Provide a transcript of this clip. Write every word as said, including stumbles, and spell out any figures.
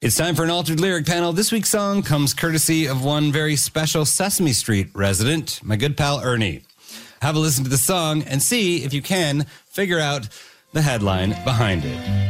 It's time for an altered lyric panel. This week's song comes courtesy of one very special Sesame Street resident, my good pal Ernie. Have a listen to the song and see if you can figure out the headline behind it.